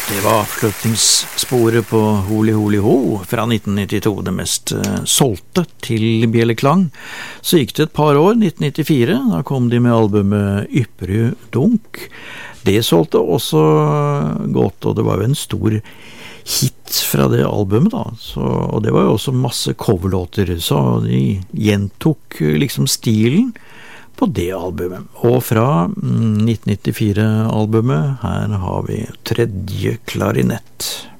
Det var avslutningssporet på Holi Holi Ho fra 1992, det mest solgte til Bjelleklang. Så gikk det et par år, 1994, da kom de med albumet Ypperud Dunk. Det solgte også godt, og det var jo en stor hit fra det albumet da. Og det var jo også masse coverlåter, så de gjentok liksom stilen på det albumet. Og fra 1994-albumet, her har vi Tredje klarinett.